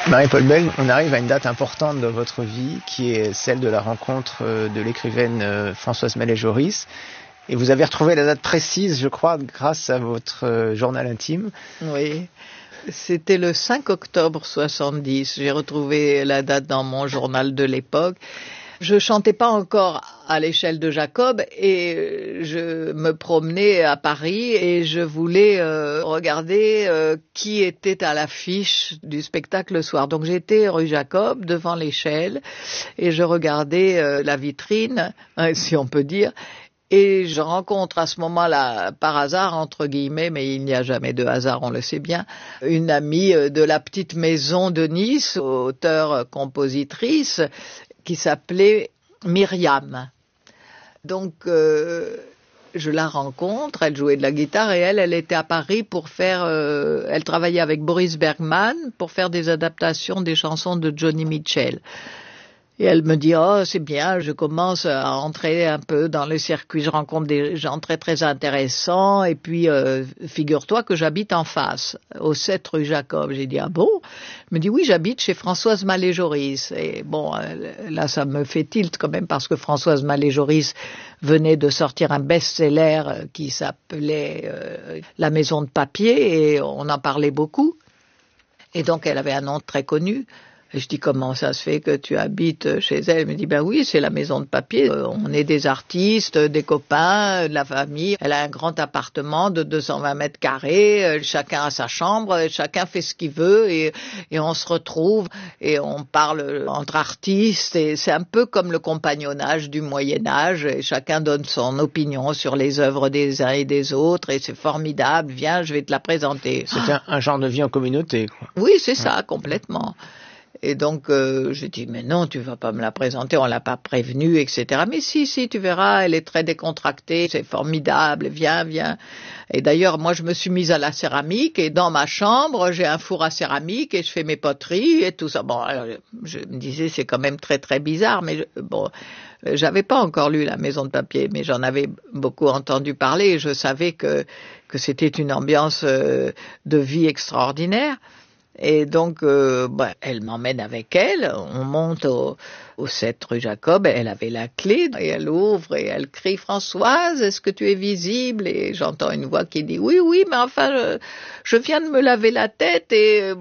Marie-Paule Bell, on arrive à une date importante de votre vie, qui est celle de la rencontre de l'écrivaine Françoise Mallet-Joris. Et vous avez retrouvé la date précise, je crois, grâce à votre journal intime. Oui, c'était le 5 octobre 70. J'ai retrouvé la date dans mon journal de l'époque. Je chantais pas encore à l'échelle de Jacob et je me promenais à Paris et je voulais regarder qui était à l'affiche du spectacle le soir. Donc j'étais rue Jacob devant l'échelle et je regardais la vitrine, si on peut dire. Et je rencontre à ce moment-là, par hasard, entre guillemets, mais il n'y a jamais de hasard, on le sait bien, une amie de la petite maison de Nice, auteure-compositrice, qui s'appelait Myriam. Donc, je la rencontre, elle jouait de la guitare et elle était à Paris pour faire... elle travaillait avec Boris Bergman pour faire des adaptations des chansons de Joni Mitchell. Et elle me dit, oh, c'est bien, je commence à entrer un peu dans le circuit, je rencontre des gens très très intéressants, et puis figure-toi que j'habite en face, au 7 rue Jacob. J'ai dit, ah bon? Elle me dit, oui, j'habite chez Françoise Mallet-Joris. Et bon, là, ça me fait tilt quand même, parce que Françoise Mallet-Joris venait de sortir un best-seller qui s'appelait La Maison de Papier, et on en parlait beaucoup. Et donc, elle avait un nom très connu. Et je dis, comment ça se fait que tu habites chez elle? Elle me dit, ben oui, c'est la Maison de Papier. On est des artistes, des copains, de la famille. Elle a un grand appartement de 220 mètres carrés. Chacun a sa chambre, chacun fait ce qu'il veut et on se retrouve et on parle entre artistes. Et c'est un peu comme le compagnonnage du Moyen-Âge. Et chacun donne son opinion sur les œuvres des uns et des autres. Et c'est formidable. Viens, je vais te la présenter. C'est un genre de vie en communauté, quoi. Oui, c'est ça, complètement. Et donc, j'ai dit, mais non, tu vas pas me la présenter, on l'a pas prévenue, etc. Mais si, tu verras, elle est très décontractée, c'est formidable, viens. Et d'ailleurs, moi, je me suis mise à la céramique et dans ma chambre, j'ai un four à céramique et je fais mes poteries et tout ça. Bon, alors, je me disais, c'est quand même très, très bizarre, mais bon, j'avais pas encore lu La Maison de Papier, mais j'en avais beaucoup entendu parler et je savais que c'était une ambiance de vie extraordinaire. Et donc, elle m'emmène avec elle, on monte au 7 rue Jacob, elle avait la clé, et elle ouvre et elle crie, Françoise, est-ce que tu es visible? Et j'entends une voix qui dit, oui, mais enfin, je viens de me laver la tête et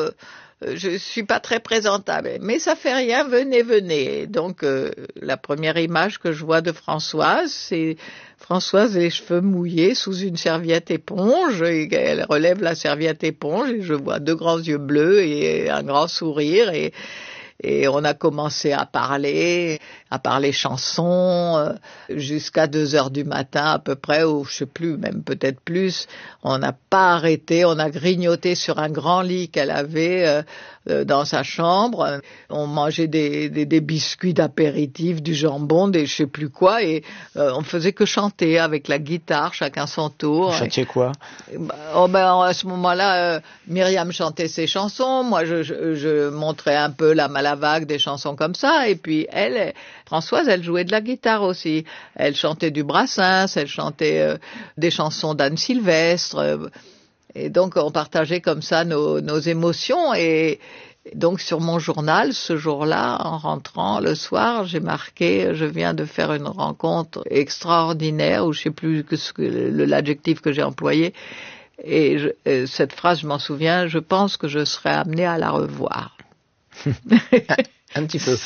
je suis pas très présentable, mais ça fait rien, venez. Donc, la première image que je vois de Françoise, c'est Françoise les cheveux mouillés sous une serviette éponge, et elle relève la serviette éponge, et je vois deux grands yeux bleus et un grand sourire, et on a commencé à parler chansons, jusqu'à 2h du matin à peu près, ou je sais plus, même peut-être plus. On n'a pas arrêté, on a grignoté sur un grand lit qu'elle avait dans sa chambre. On mangeait des biscuits d'apéritif, du jambon, des je sais plus quoi, et on faisait que chanter avec la guitare, chacun son tour. Vous chantiez quoi? À ce moment-là, Myriam chantait ses chansons, moi je montrais un peu la Malavague, des chansons comme ça, et puis Françoise, elle jouait de la guitare aussi. Elle chantait du Brassens, elle chantait des chansons d'Anne Sylvestre. Et donc, on partageait comme ça nos émotions. Et donc, sur mon journal, ce jour-là, en rentrant le soir, j'ai marqué, je viens de faire une rencontre extraordinaire, ou je sais plus l'adjectif que j'ai employé. Et cette phrase, je m'en souviens, je pense que je serai amenée à la revoir. Un petit peu.